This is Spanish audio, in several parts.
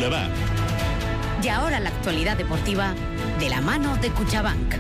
Boulevard. Y ahora la actualidad deportiva de la mano de Cuchabank.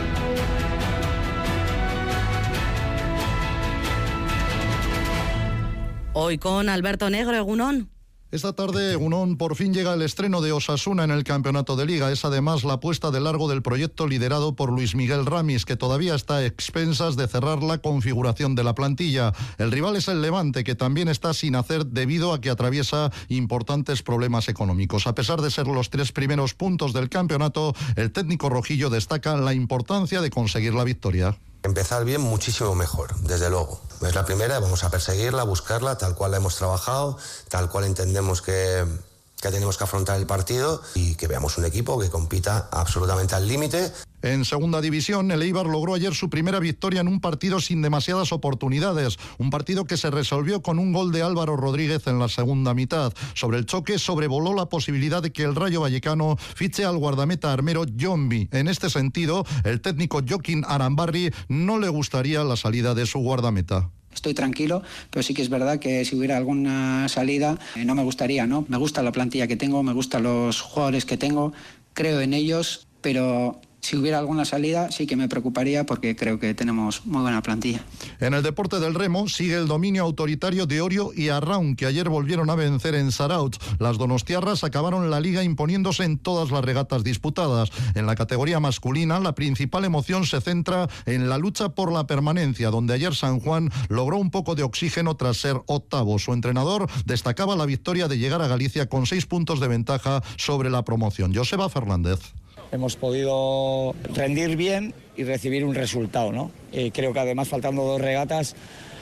Hoy con Alberto Negro, Egunon. Esta tarde, Egunon, por fin llega el estreno de Osasuna en el campeonato de Liga. Es además la puesta de largo del proyecto liderado por Luis Miguel Ramis, que todavía está a expensas de cerrar la configuración de la plantilla. El rival es el Levante, que también está sin hacer debido a que atraviesa importantes problemas económicos. A pesar de ser los 3 primeros puntos del campeonato, el técnico rojillo destaca la importancia de conseguir la victoria. Empezar bien, muchísimo mejor, desde luego. Es la primera, vamos a perseguirla, buscarla, tal cual la hemos trabajado, tal cual entendemos que tenemos que afrontar el partido y que veamos un equipo que compita absolutamente al límite. En segunda división, el Eibar logró ayer su primera victoria en un partido sin demasiadas oportunidades. Un partido que se resolvió con un gol de Álvaro Rodríguez en la segunda mitad. Sobre el choque sobrevoló la posibilidad de que el Rayo Vallecano fiche al guardameta armero Jombi. En este sentido, el técnico Joaquín Arambarri no le gustaría la salida de su guardameta. Estoy tranquilo, pero sí que es verdad que si hubiera alguna salida no me gustaría, ¿no? Me gusta la plantilla que tengo, me gustan los jugadores que tengo, creo en ellos, pero si hubiera alguna salida sí que me preocuparía porque creo que tenemos muy buena plantilla. En el deporte del remo sigue el dominio autoritario de Orio y Arraun, que ayer volvieron a vencer en Zarautz. Las donostiarras acabaron la liga imponiéndose en todas las regatas disputadas. En la categoría masculina, la principal emoción se centra en la lucha por la permanencia, donde ayer San Juan logró un poco de oxígeno tras ser octavo. Su entrenador destacaba la victoria de llegar a Galicia con 6 puntos de ventaja sobre la promoción. Joseba Fernández. Hemos podido rendir bien y recibir un resultado, ¿no? Creo que además, faltando 2 regatas,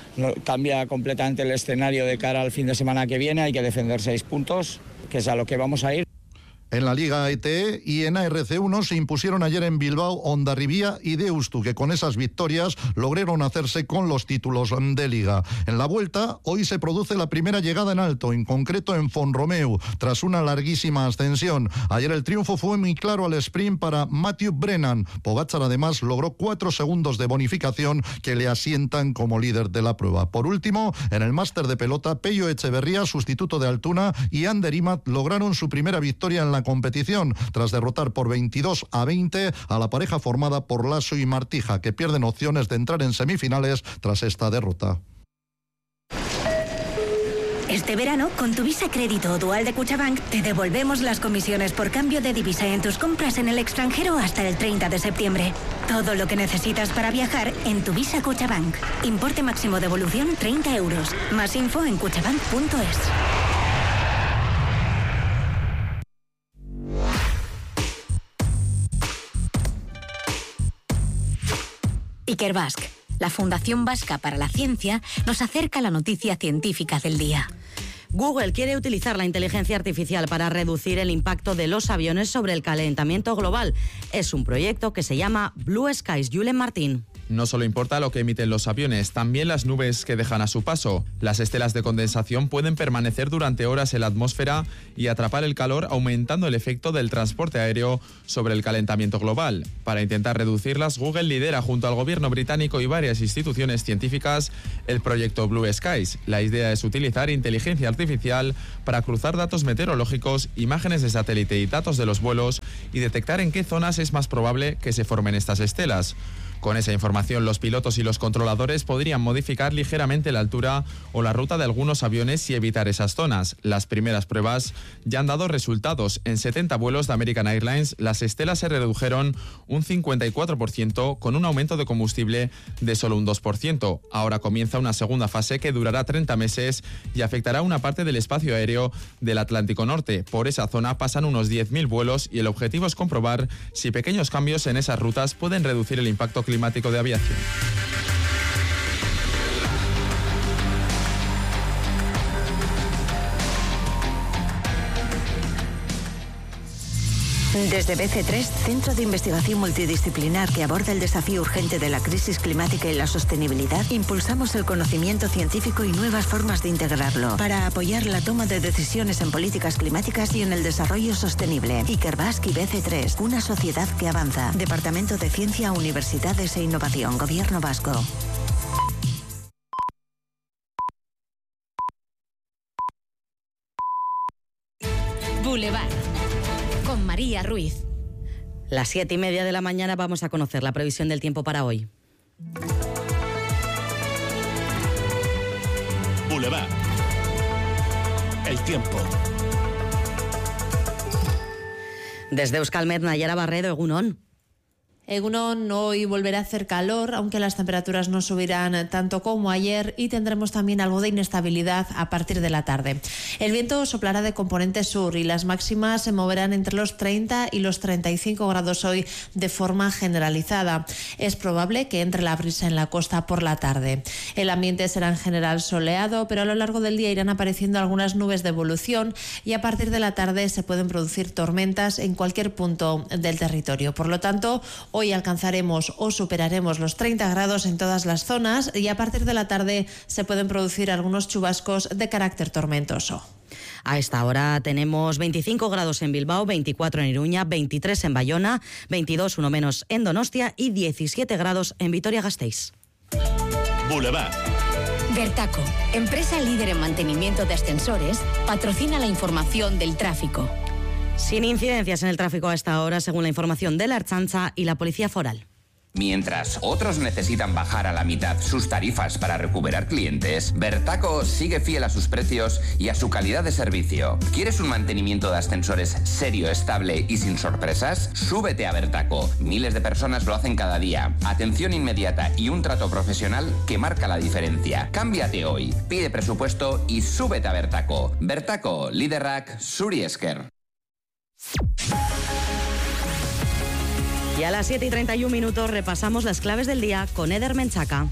cambia completamente el escenario de cara al fin de semana que viene. Hay que defender 6 puntos, que es a lo que vamos a ir. En la Liga ETE y en ARC1 se impusieron ayer en Bilbao Hondarribia y Deustu, que con esas victorias lograron hacerse con los títulos de Liga. En la vuelta, hoy se produce la primera llegada en alto, en concreto en Font-Romeu, tras una larguísima ascensión. Ayer el triunfo fue muy claro al sprint para Matthew Brennan. Pogačar además logró 4 segundos de bonificación que le asientan como líder de la prueba. Por último, en el máster de pelota, Pello Echeverría, sustituto de Altuna, y Ander Imat lograron su primera victoria en la competición, tras derrotar por 22-20 a la pareja formada por Lasso y Martija, que pierden opciones de entrar en semifinales tras esta derrota. Este verano, con tu Visa Crédito o Dual de Cuchabank, te devolvemos las comisiones por cambio de divisa en tus compras en el extranjero hasta el 30 de septiembre. Todo lo que necesitas para viajar en tu Visa Cuchabank. Importe máximo de devolución 30 euros. Más info en cuchabank.es. Ikerbasque, la Fundación Vasca para la Ciencia, nos acerca a la noticia científica del día. Google quiere utilizar la inteligencia artificial para reducir el impacto de los aviones sobre el calentamiento global. Es un proyecto que se llama Blue Skies. Julen Martín. No solo importa lo que emiten los aviones, también las nubes que dejan a su paso. Las estelas de condensación pueden permanecer durante horas en la atmósfera y atrapar el calor, aumentando el efecto del transporte aéreo sobre el calentamiento global. Para intentar reducirlas, Google lidera junto al gobierno británico y varias instituciones científicas el proyecto Blue Skies. La idea es utilizar inteligencia artificial para cruzar datos meteorológicos, imágenes de satélite y datos de los vuelos y detectar en qué zonas es más probable que se formen estas estelas. Con esa información, los pilotos y los controladores podrían modificar ligeramente la altura o la ruta de algunos aviones y evitar esas zonas. Las primeras pruebas ya han dado resultados. En 70 vuelos de American Airlines, las estelas se redujeron un 54%, con un aumento de combustible de solo un 2%. Ahora comienza una segunda fase que durará 30 meses y afectará una parte del espacio aéreo del Atlántico Norte. Por esa zona pasan unos 10.000 vuelos y el objetivo es comprobar si pequeños cambios en esas rutas pueden reducir el impacto climático de aviación. Desde BC3, Centro de Investigación Multidisciplinar que aborda el desafío urgente de la crisis climática y la sostenibilidad, impulsamos el conocimiento científico y nuevas formas de integrarlo para apoyar la toma de decisiones en políticas climáticas y en el desarrollo sostenible. Ikerbasque y BC3, una sociedad que avanza. Departamento de Ciencia, Universidades e Innovación, Gobierno Vasco. Boulevard. Con María Ruiz. Las 7:30 de la mañana vamos a conocer la previsión del tiempo para hoy. Boulevard. El tiempo. Desde Euskalmet, Nayara Barredo, Egunon. Egunon, hoy volverá a hacer calor, aunque las temperaturas no subirán tanto como ayer y tendremos también algo de inestabilidad a partir de la tarde. El viento soplará de componente sur y las máximas se moverán entre los 30 y los 35 grados hoy de forma generalizada. Es probable que entre la brisa en la costa por la tarde. El ambiente será en general soleado, pero a lo largo del día irán apareciendo algunas nubes de evolución y a partir de la tarde se pueden producir tormentas en cualquier punto del territorio. Por lo tanto, hoy alcanzaremos o superaremos los 30 grados en todas las zonas y a partir de la tarde se pueden producir algunos chubascos de carácter tormentoso. A esta hora tenemos 25 grados en Bilbao, 24 en Iruña, 23 en Bayona, 22, uno menos en Donostia y 17 grados en Vitoria-Gasteiz. Boulevard. Vertaco, empresa líder en mantenimiento de ascensores, patrocina la información del tráfico. Sin incidencias en el tráfico a esta hora, según la información de la Ertzaintza y la Policía Foral. Mientras otros necesitan bajar a la mitad sus tarifas para recuperar clientes, Vertaco sigue fiel a sus precios y a su calidad de servicio. ¿Quieres un mantenimiento de ascensores serio, estable y sin sorpresas? Súbete a Vertaco. Miles de personas lo hacen cada día. Atención inmediata y un trato profesional que marca la diferencia. Cámbiate hoy, pide presupuesto y súbete a Vertaco. Vertaco, Liderrak, Zuri esker. Y a las 7:31 repasamos las claves del día con Eder Menchaca.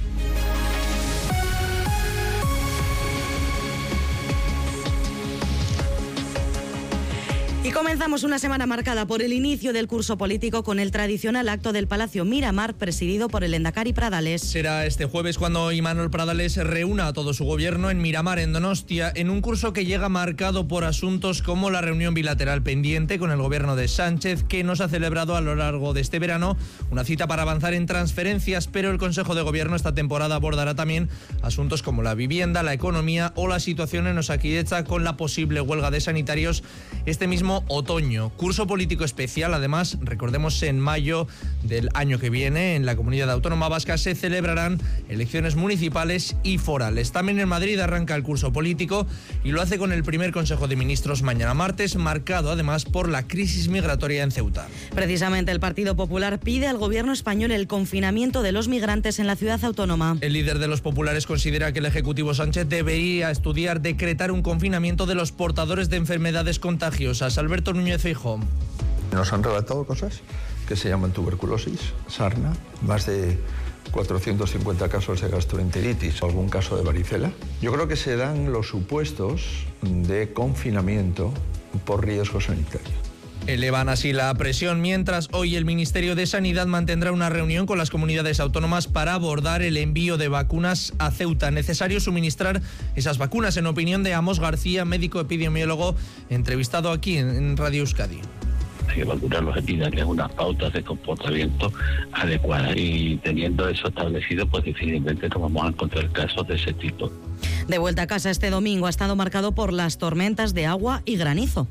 Y comenzamos una semana marcada por el inicio del curso político con el tradicional acto del Palacio Miramar presidido por el Lehendakari Pradales. Será este jueves cuando Imanol Pradales reúna a todo su gobierno en Miramar, en Donostia, en un curso que llega marcado por asuntos como la reunión bilateral pendiente con el gobierno de Sánchez, que no se ha celebrado a lo largo de este verano, una cita para avanzar en transferencias, pero el Consejo de Gobierno esta temporada abordará también asuntos como la vivienda, la economía o la situación en Osakidetza con la posible huelga de sanitarios este mismo otoño. Curso político especial, además, recordemos, en mayo del año que viene en la Comunidad Autónoma Vasca se celebrarán elecciones municipales y forales. También en Madrid arranca el curso político y lo hace con el primer Consejo de Ministros mañana martes, marcado además por la crisis migratoria en Ceuta. Precisamente el Partido Popular pide al gobierno español el confinamiento de los migrantes en la ciudad autónoma. El líder de los populares considera que el Ejecutivo Sánchez debería estudiar decretar un confinamiento de los portadores de enfermedades contagiosas. Alberto Núñez Feijóo. Nos han relatado cosas que se llaman tuberculosis, sarna, más de 450 casos de gastroenteritis, algún caso de varicela. Yo creo que se dan los supuestos de confinamiento por riesgo sanitario. Elevan así la presión, mientras hoy el Ministerio de Sanidad mantendrá una reunión con las comunidades autónomas para abordar el envío de vacunas a Ceuta. Necesario suministrar esas vacunas, en opinión de Amos García, médico epidemiólogo, entrevistado aquí en Radio Euskadi. Hay que vacunarlos aquí, darles unas pautas de comportamiento adecuadas y teniendo eso establecido, pues difícilmente nos vamos a encontrar casos de ese tipo. De vuelta a casa, este domingo ha estado marcado por las tormentas de agua y granizo.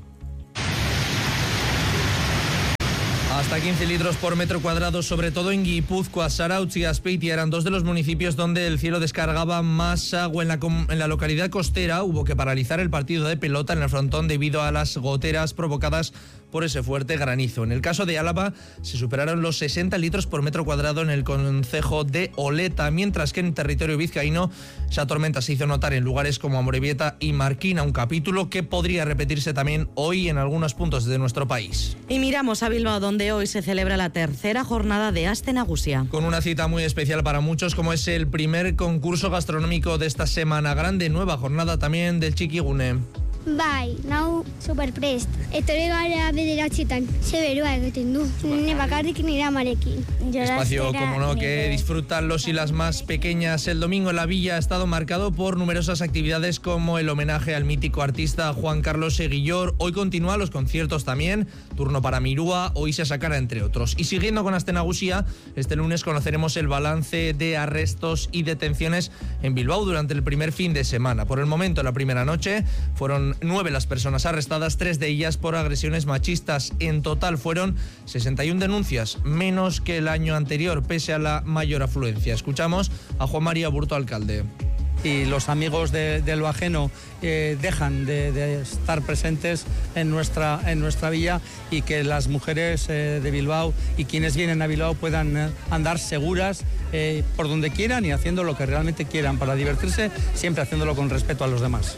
Hasta 15 litros por metro cuadrado, sobre todo en Guipúzcoa. Zarautz y Azpeitia eran dos de los municipios donde el cielo descargaba más agua. En la localidad costera hubo que paralizar el partido de pelota en el frontón debido a las goteras provocadas por ese fuerte granizo. En el caso de Álava se superaron los 60 litros por metro cuadrado en el concejo de Oleta, mientras que en territorio vizcaíno esa tormenta se hizo notar en lugares como Amorebieta y Marquina, un capítulo que podría repetirse también hoy en algunos puntos de nuestro país. Y miramos a Bilbao, donde hoy se celebra la tercera jornada de Aste Nagusia. Con una cita muy especial para muchos, como es el primer concurso gastronómico de esta semana grande, nueva jornada también del Txikigune. Bai, nau superprest. Etorri gara bederatzitan, ze beroa egiten du. Ne bakarrik nire amarekin. Espacio, como no, que disfrutan los y las más pequeñas. El domingo en la villa ha estado marcado por numerosas actividades como el homenaje al mítico artista Juan Carlos Eguillor. Hoy continúan los conciertos también, turno para Mirúa o Isa Sakara, entre otros. Y siguiendo con Aste Nagusia, este lunes conoceremos el balance de arrestos y detenciones en Bilbao durante el primer fin de semana. Por el momento, la primera noche fueron 9 las personas arrestadas, 3 de ellas por agresiones machistas. En total fueron 61 denuncias, menos que el año anterior, pese a la mayor afluencia. Escuchamos a Juan María Burto, alcalde. Y los amigos de lo ajeno dejan de estar presentes en nuestra villa, y que las mujeres de Bilbao y quienes vienen a Bilbao puedan andar seguras por donde quieran y haciendo lo que realmente quieran para divertirse, siempre haciéndolo con respeto a los demás.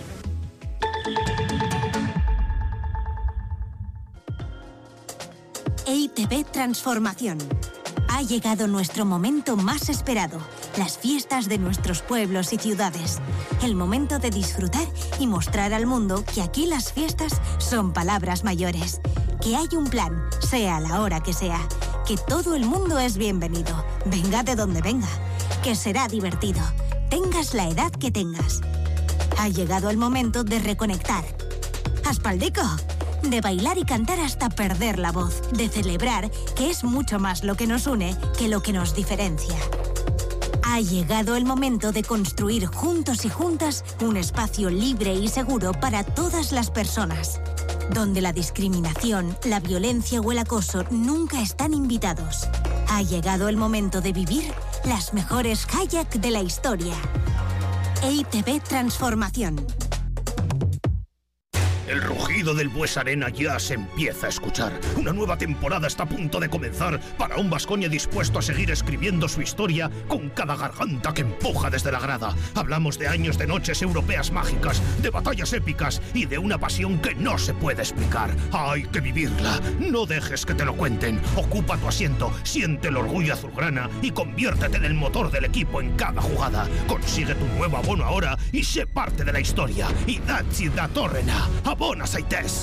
EITB Transformación. Ha llegado nuestro momento más esperado, las fiestas de nuestros pueblos y ciudades. El momento de disfrutar y mostrar al mundo que aquí las fiestas son palabras mayores. Que hay un plan, sea a la hora que sea. Que todo el mundo es bienvenido, venga de donde venga. Que será divertido, tengas la edad que tengas. Ha llegado el momento de reconectar. ¡Aspaldico! De bailar y cantar hasta perder la voz, de celebrar, que es mucho más lo que nos une que lo que nos diferencia. Ha llegado el momento de construir juntos y juntas un espacio libre y seguro para todas las personas, donde la discriminación, la violencia o el acoso nunca están invitados. Ha llegado el momento de vivir las mejores kayak de la historia. EITB Transformación. El rugido del Bues Arena ya se empieza a escuchar. Una nueva temporada está a punto de comenzar para un Baskonia dispuesto a seguir escribiendo su historia con cada garganta que empuja desde la grada. Hablamos de años de noches europeas mágicas, de batallas épicas y de una pasión que no se puede explicar. Hay que vivirla. No dejes que te lo cuenten. Ocupa tu asiento, siente el orgullo azulgrana y conviértete en el motor del equipo en cada jugada. Consigue tu nuevo abono ahora y sé parte de la historia. Idatzi datorrena. Abona zaitez.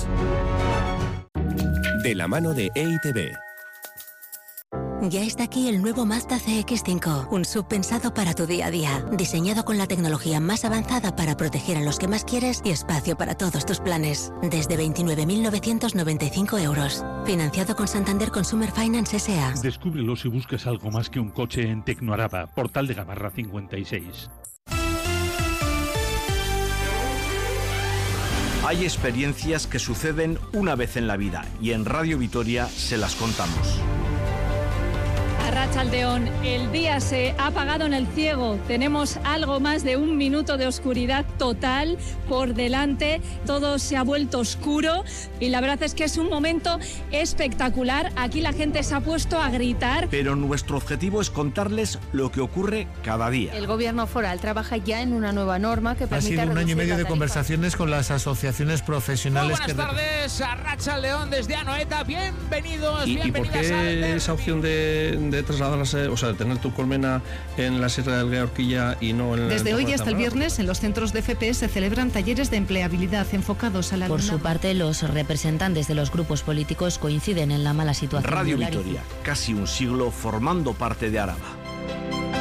De la mano de EITB. Ya está aquí el nuevo Mazda CX-5, un SUV pensado para tu día a día, diseñado con la tecnología más avanzada para proteger a los que más quieres y espacio para todos tus planes. Desde 29.995 euros. Financiado con Santander Consumer Finance S.A. Descúbrelo si buscas algo más que un coche en Tecnoaraba, Portal de Gamarra 56. Hay experiencias que suceden una vez en la vida y en Radio Vitoria se las contamos. Arratsaldeon, el día se ha apagado en el ciego. Tenemos algo más de 1 minuto de oscuridad total por delante. Todo se ha vuelto oscuro y la verdad es que es un momento espectacular. Aquí la gente se ha puesto a gritar. Pero nuestro objetivo es contarles lo que ocurre cada día. El gobierno foral trabaja ya en una nueva norma que permite... Ha sido 1 año y medio de conversaciones con las asociaciones profesionales. Muy buenas tardes, Arratsaldeon desde Anoeta. Bienvenidos, bienvenidas. ¿Y por qué esa opción de trasladarse, o sea, de tener tu colmena en la Sierra del Horquilla y no en la... Desde hoy hasta el viernes en los centros de FP se celebran talleres de empleabilidad enfocados a la... Por su parte, los representantes de los grupos políticos coinciden en la mala situación. Radio Vitoria, casi un siglo formando parte de Araba.